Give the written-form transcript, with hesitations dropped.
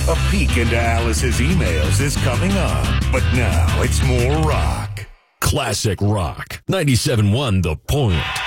A peek into Alice's emails is coming up. But now it's more rock. Classic rock. 97.1 The Point.